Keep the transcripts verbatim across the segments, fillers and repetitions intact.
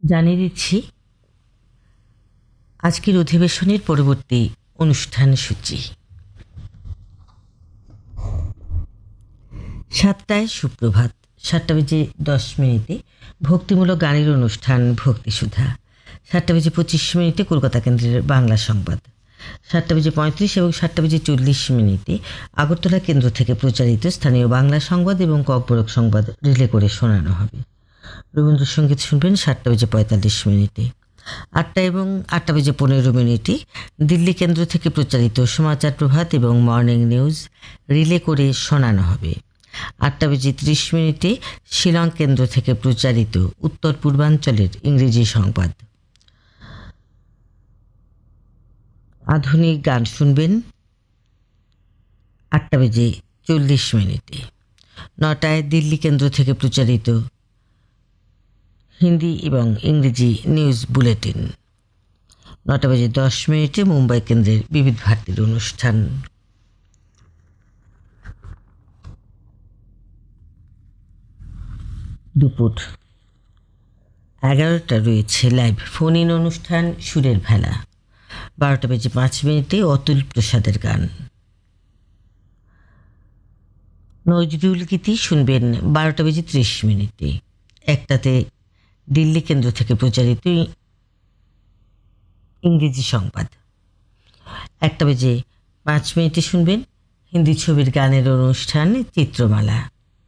জানিয়ে দিচ্ছি আজকের অধিবেশনের পরবর্তী অনুষ্ঠান সূচি। সাতটায় সুপ্রভাত, সাতটা বেজে দশ মিনিটে ভক্তিমূলক গানের অনুষ্ঠান ভক্তিসুধা, সাতটা বেজে পঁচিশ মিনিটে কলকাতা কেন্দ্রের বাংলা সংবাদ, সাতটা বেজে পঁয়ত্রিশ এবং সাতটা বেজে চল্লিশ মিনিটে আগরতলা কেন্দ্র থেকে প্রচারিত স্থানীয় বাংলা সংবাদ এবং ককবরক সংবাদ রিলে করে শোনানো হবে। রবীন্দ্রসঙ্গীত শুনবেন সাতটা বেজে পঁয়তাল্লিশ মিনিটে। আটটা এবং আটটা বেজে পনেরো মিনিটে দিল্লি কেন্দ্র থেকে প্রচারিত সমাচার প্রভাত এবং মর্নিং নিউজ রিলে করে শোনানো হবে। আটটা বেজে ত্রিশ মিনিটে শিলং কেন্দ্র থেকে প্রচারিত উত্তর পূর্বাঞ্চলের ইংরেজি সংবাদ। আধুনিক গান শুনবেন আটটা বেজে চল্লিশ মিনিটে। নটায় দিল্লি কেন্দ্র থেকে প্রচারিত হিন্দি এবং ইংরেজি নিউজ বুলেটিন। নটা বেজে দশ মিনিটে মুম্বাই কেন্দ্রের বিবিধ ভারতীর অনুষ্ঠান। দুপুর এগারোটা রয়েছে লাইভ ফোন ইন অনুষ্ঠান সুরের ভেলা। বারোটা বেজে পাঁচ মিনিটে অতুল প্রসাদের গান। নজরুল গীতি শুনবেন বারোটা বেজে ত্রিশ মিনিটে। একটাতে দিল্লি কেন্দ্র থেকে প্রচারিত ইংরেজি সংবাদ। একটা বেজে পাঁচ মিনিটে শুনবেন হিন্দি ছবির গানের অনুষ্ঠান চিত্রমালা।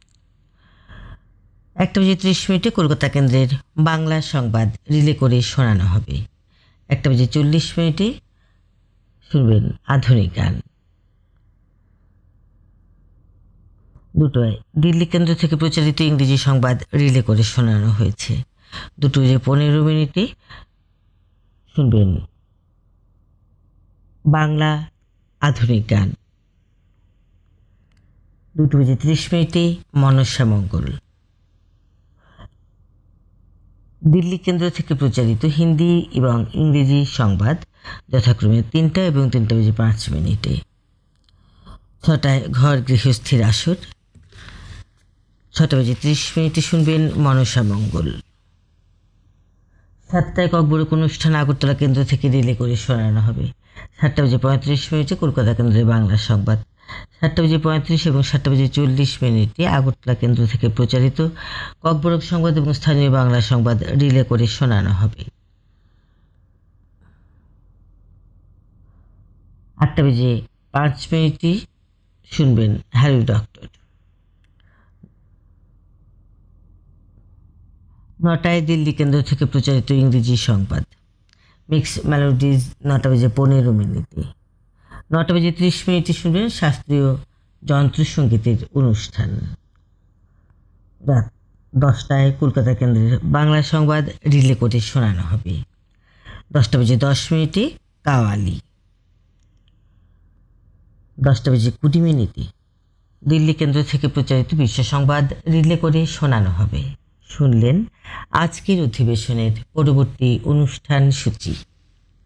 একটা বেজে ত্রিশ মিনিটে কলকাতা কেন্দ্রের বাংলা সংবাদ রিলে করে শোনানো হবে। একটা বেজে চল্লিশ মিনিটে শুনবেন আধুনিক গান। দুটোয় দিল্লি কেন্দ্র থেকে প্রচারিত ইংরেজি সংবাদ রিলে করে শোনানো হয়েছে। দুটো বেজে পনেরো মিনিটে শুনবেন বাংলা আধুনিক গান। দুটো বেজে ত্রিশ মিনিটে মনসা মঙ্গল। দিল্লি কেন্দ্র থেকে প্রচারিত হিন্দি এবং ইংরেজি সংবাদ যথাক্রমে তিনটা এবং তিনটা বেজে পাঁচ মিনিটে। ছটায় ঘর গৃহস্থির আসর। ছটা বেজে ত্রিশ মিনিটে শুনবেন মনসা মঙ্গল। সাতটায় ককবরক অনুষ্ঠান আগরতলা কেন্দ্র থেকে রিলে করে শোনানো হবে। সাতটা বেজে পঁয়ত্রিশ মিনিটে কলকাতা কেন্দ্রের বাংলা সংবাদ। সাতটা বেজে পঁয়ত্রিশ এবং সাতটা বেজে চল্লিশ মিনিটে আগরতলা কেন্দ্র থেকে প্রচারিত ককবরক সংবাদ এবং স্থানীয় বাংলা সংবাদ রিলে করে শোনানো হবে। আটটা বেজে পাঁচ মিনিটে শুনবেন হ্যালো ডক্টর। নটায় দিল্লি কেন্দ্র থেকে প্রচারিত ইংরেজি সংবাদ। মিক্স মেলোডিজ নটা বেজে পনেরো মিনিটে। নটা বেজে ত্রিশ মিনিটে শুনবেন শাস্ত্রীয় যন্ত্রসঙ্গীতের অনুষ্ঠান। রাত দশটায় কলকাতা কেন্দ্রের বাংলা সংবাদ রিলে করে শোনানো হবে। দশটা বেজে দশ মিনিটে কাওয়ালি। দশটা বেজে কুড়ি মিনিটে দিল্লি কেন্দ্র থেকে প্রচারিত বিশ্ব সংবাদ রিলে করে শোনানো হবে। শুনলেন আজকের অধিবেশনের পরবর্তী অনুষ্ঠান সূচি।